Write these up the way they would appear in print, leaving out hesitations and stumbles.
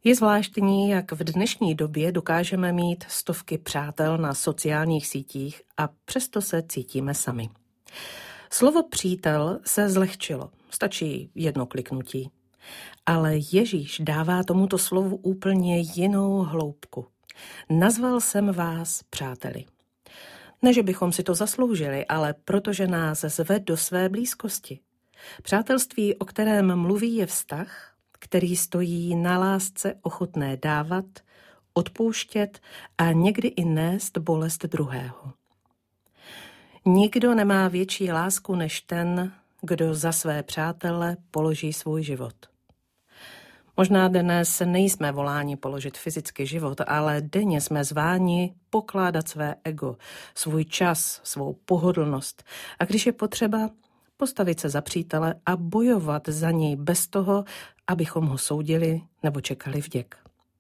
Je zvláštní, jak v dnešní době dokážeme mít stovky přátel na sociálních sítích a přesto se cítíme sami. Slovo přítel se zlehčilo, stačí jedno kliknutí. Ale Ježíš dává tomuto slovu úplně jinou hloubku. Nazval jsem vás přáteli. Ne, že bychom si to zasloužili, ale protože nás zve do své blízkosti. Přátelství, o kterém mluví, je vztah, který stojí na lásce ochotné dávat, odpouštět a někdy i nést bolest druhého. Nikdo nemá větší lásku než ten, kdo za své přátele položí svůj život. Možná dnes nejsme voláni položit fyzicky život, ale denně jsme zváni pokládat své ego, svůj čas, svou pohodlnost a když je potřeba, postavit se za přítele a bojovat za něj bez toho, abychom ho soudili nebo čekali vděk.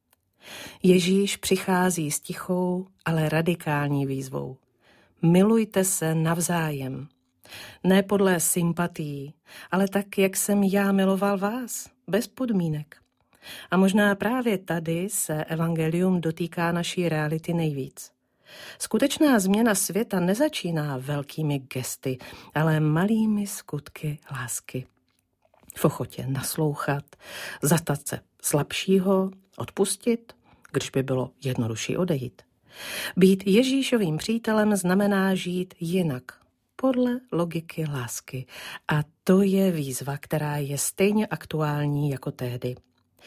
Ježíš přichází s tichou, ale radikální výzvou. Milujte se navzájem. Ne podle sympatií, ale tak, jak jsem já miloval vás, bez podmínek. A možná právě tady se evangelium dotýká naší reality nejvíc. Skutečná změna světa nezačíná velkými gesty, ale malými skutky lásky. V ochotě naslouchat, zastat se slabšího, odpustit, když by bylo jednodušší odejít. Být Ježíšovým přítelem znamená žít jinak, podle logiky lásky. A to je výzva, která je stejně aktuální jako tehdy.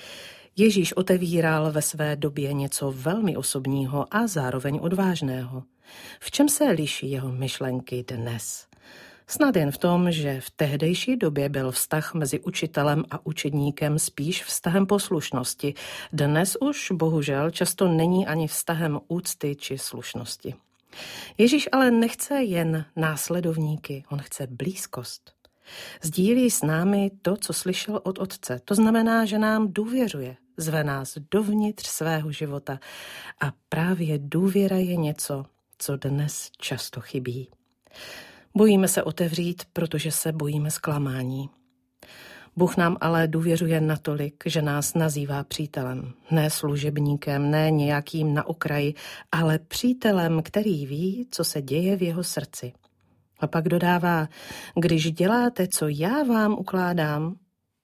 Ježíš otevíral ve své době něco velmi osobního a zároveň odvážného. V čem se liší jeho myšlenky dnes? Snad jen v tom, že v tehdejší době byl vztah mezi učitelem a učedníkem spíš vztahem poslušnosti. Dnes už bohužel často není ani vztahem úcty či slušnosti. Ježíš ale nechce jen následovníky, on chce blízkost. Sdílí s námi to, co slyšel od Otce. To znamená, že nám důvěřuje, zve nás dovnitř svého života. A právě důvěra je něco, co dnes často chybí. Bojíme se otevřít, protože se bojíme zklamání. Bůh nám ale důvěřuje natolik, že nás nazývá přítelem. Ne služebníkem, ne nějakým na okraji, ale přítelem, který ví, co se děje v jeho srdci. A pak dodává, když děláte, co já vám ukládám,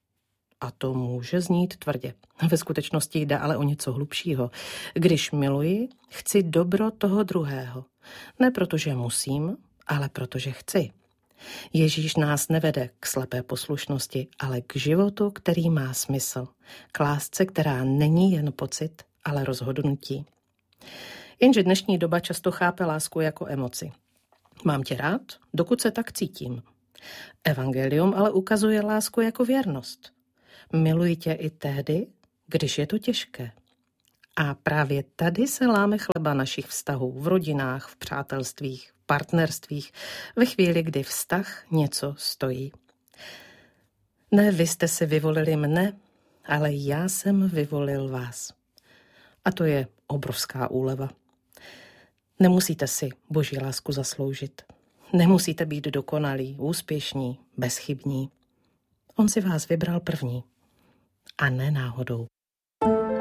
a to může znít tvrdě. Ve skutečnosti jde ale o něco hlubšího. Když miluji, chci dobro toho druhého. Ne protože musím, ale protože chci. Ježíš nás nevede k slepé poslušnosti, ale k životu, který má smysl. K lásce, která není jen pocit, ale rozhodnutí. Jenže dnešní doba často chápe lásku jako emoci. Mám tě rád, dokud se tak cítím. Evangelium ale ukazuje lásku jako věrnost. Miluji tě i tehdy, když je to těžké. A právě tady se láme chleba našich vztahů v rodinách, v přátelstvích, v partnerstvích, ve chvíli, kdy vztah něco stojí. Ne, vy jste si vyvolili mne, ale já jsem vyvolil vás. A to je obrovská úleva. Nemusíte si Boží lásku zasloužit. Nemusíte být dokonalí, úspěšní, bezchybní. On si vás vybral první. A ne náhodou.